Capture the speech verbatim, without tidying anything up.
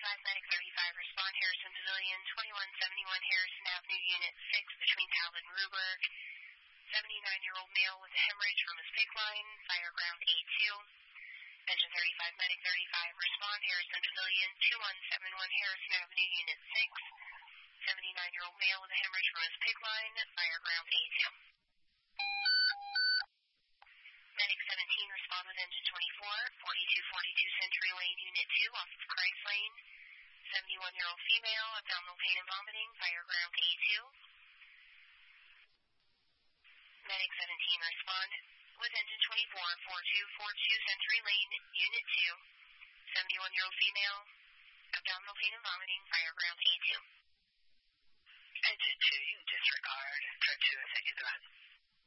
thirty-five, Medic thirty-five, respond Harrison Pavilion, twenty-one seventy-one Harrison Avenue, Unit six, between Talbot and Ruberg. seventy-nine-year-old male with a hemorrhage from his PICC line, fire ground A two. Engine thirty-five, Medic thirty-five, respond Harrison Pavilion, twenty-one seventy-one Harrison Avenue, Unit six. seventy-nine-year-old male with a hemorrhage from his PICC line, fire ground A two. Medic seventeen, respond with engine twenty-four, forty-two forty-two Century Lane, Unit two, off of Christ Lane. seventy-one-year-old female, abdominal pain and vomiting, fire ground A two. Medic seventeen, respond with engine twenty-four, forty-two forty-two Century Lane, Unit two. seventy-one-year-old female, abdominal pain and vomiting, fire ground A two. Engine two, you can disregard. Track two, thank you, go ahead.